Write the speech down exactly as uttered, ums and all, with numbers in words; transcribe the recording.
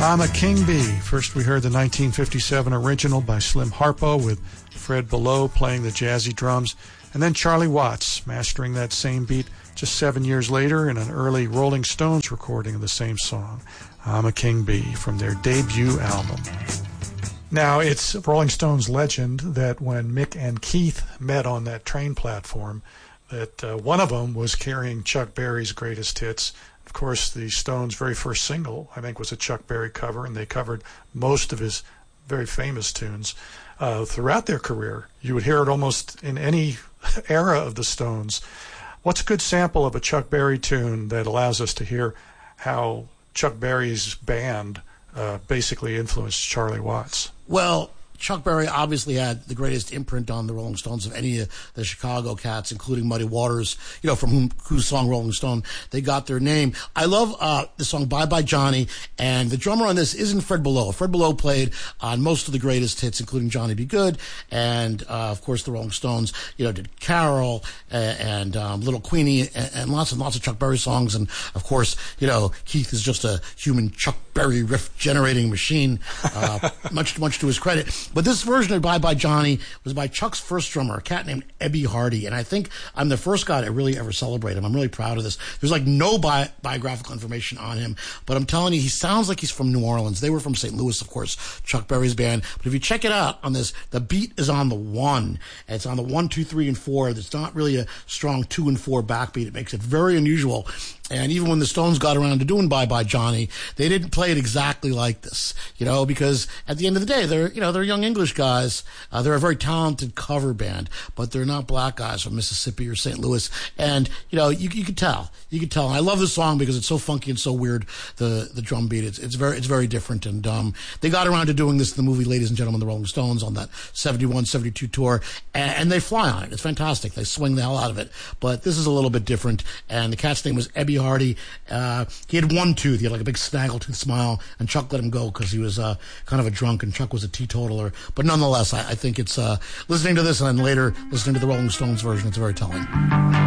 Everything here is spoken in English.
I'm a King Bee. First we heard the nineteen fifty-seven original by Slim Harpo with Fred Below playing the jazzy drums, and then Charlie Watts mastering that same beat just seven years later in an early Rolling Stones recording of the same song, I'm a King Bee, from their debut album. Now, it's Rolling Stones legend that when Mick and Keith met on that train platform, that uh, one of them was carrying Chuck Berry's greatest hits. Of course, the Stones' very first single, I think, was a Chuck Berry cover, and they covered most of his very famous tunes. Uh, throughout their career, you would hear it almost in any era of the Stones. What's a good sample of a Chuck Berry tune that allows us to hear how Chuck Berry's band uh, basically influenced Charlie Watts? Well, Chuck Berry obviously had the greatest imprint on the Rolling Stones of any of the Chicago cats, including Muddy Waters, you know, from whom, whose song Rolling Stone they got their name. I love uh, the song Bye Bye Johnny, and the drummer on this isn't Fred Below. Fred Below played on most of the greatest hits, including Johnny Be Good, and uh, of course the Rolling Stones, you know, did Carol and, and um, Little Queenie, and, and lots and lots of Chuck Berry songs, and of course, you know, Keith is just a human Chuck Berry riff generating machine, uh, much much to his credit. But this version of Bye Bye Johnny was by Chuck's first drummer, a cat named Ebby Hardy. And I think I'm the first guy to really ever celebrate him. I'm really proud of this. There's like no bi- biographical information on him, but I'm telling you, he sounds like he's from New Orleans. They were from Saint Louis, of course, Chuck Berry's band. But if you check it out on this, the beat is on the one. It's on the one, two, three, and four. It's not really a strong two and four backbeat. It makes it very unusual. And even when the Stones got around to doing Bye Bye Johnny, they didn't play it exactly like this, you know, because at the end of the day, they're, you know, they're young English guys. Uh, they're a very talented cover band, but they're not black guys from Mississippi or Saint Louis. And, you know, you, you could tell, you could tell. And I love this song because it's so funky and so weird. The, the drum beat, it's, it's very, it's very different. And, um, they got around to doing this in the movie, Ladies and Gentlemen, the Rolling Stones, on that seventy-one, seventy-two tour. And, and they fly on it. It's fantastic. They swing the hell out of it. But this is a little bit different. And the cat's name was Ebby Hardy. Uh, he had one tooth. He had like a big snaggletooth smile, and Chuck let him go because he was uh, kind of a drunk, and Chuck was a teetotaler. But nonetheless, I, I think it's uh, listening to this and then later listening to the Rolling Stones version, it's very telling.